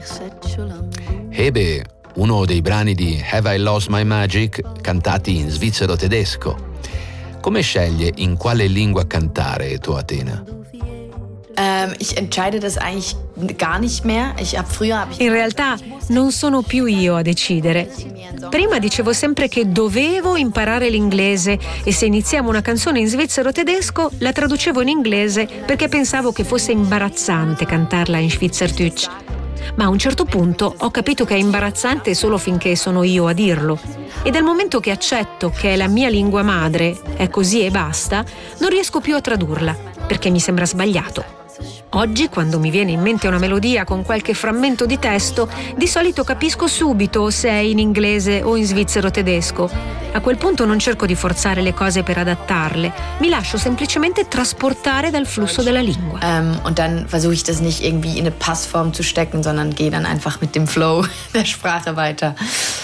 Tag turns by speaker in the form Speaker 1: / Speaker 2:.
Speaker 1: Hebe, uno dei brani di Have I Lost My Magic cantati in svizzero-tedesco. Come sceglie in quale lingua cantare tu, Atena?
Speaker 2: Ich entscheide das eigentlich gar nicht mehr.
Speaker 3: In realtà non sono più io a decidere. Prima dicevo sempre che dovevo imparare l'inglese e se iniziamo una canzone in svizzero-tedesco la traducevo in inglese perché pensavo che fosse imbarazzante cantarla in Schweizerdeutsch. Ma a un certo punto ho capito che è imbarazzante solo finché sono io a dirlo. E dal momento che accetto che è la mia lingua madre, è così e basta, non riesco più a tradurla, perché mi sembra sbagliato. Oggi, quando mi viene in mente una melodia con qualche frammento di testo, di solito capisco subito se è in inglese o in svizzero-tedesco. A quel punto non cerco di forzare le cose per adattarle, mi lascio semplicemente trasportare dal flusso della lingua.
Speaker 2: Und dann versuche ich das nicht irgendwie in eine Passform zu stecken, sondern gehe dann einfach mit dem Flow der Sprache weiter.